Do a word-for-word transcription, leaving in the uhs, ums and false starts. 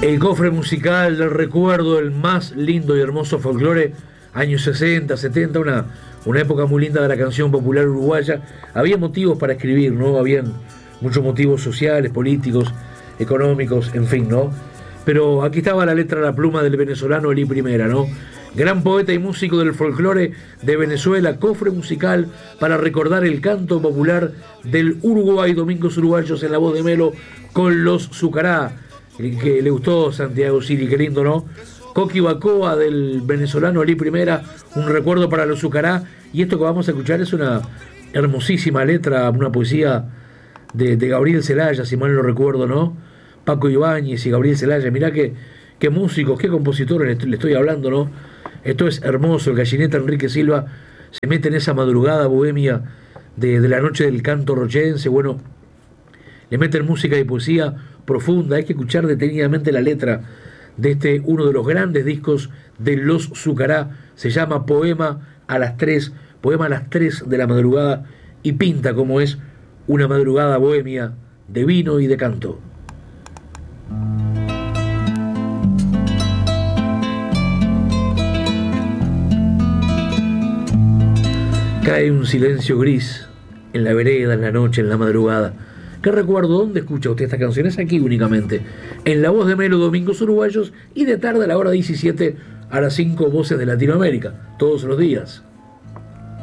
El cofre musical del recuerdo, el más lindo y hermoso folclore, años sesenta, setenta, una, una época muy linda de la canción popular uruguaya. Había motivos para escribir, ¿no? Habían muchos motivos sociales, políticos, económicos, en fin, ¿no? Pero aquí estaba la letra a la pluma del venezolano Elí Primera, ¿no? Gran poeta y músico del folclore de Venezuela, cofre musical para recordar el canto popular del Uruguay, Domingos Uruguayos en la voz de Melo con los Zucará, que le gustó Santiago Siri, qué lindo, ¿no? Coqui Bacoa del venezolano Elí Primera, un recuerdo para los Zucará, y esto que vamos a escuchar es una hermosísima letra, una poesía de, de Gabriel Celaya, si mal no recuerdo, ¿no? Paco Ibáñez y Gabriel Celaya, mirá qué, qué músicos, qué compositores le estoy, le estoy hablando, ¿no? Esto es hermoso. El gallineta Enrique Silva se mete en esa madrugada bohemia de, de la noche del canto rochense. Bueno, le meten música y poesía profunda. Hay que escuchar detenidamente la letra de este, uno de los grandes discos de los Zucará. Se llama Poema a las tres, Poema a las tres de la madrugada, y pinta como es una madrugada bohemia de vino y de canto. Cae un silencio gris en la vereda, en la noche, en la madrugada. ¿Qué recuerdo? ¿Dónde escucha usted esta canción? Es aquí únicamente, en la voz de Melo, Domingos Uruguayos, y de tarde a la hora diecisiete a las cinco, Voces de Latinoamérica, todos los días.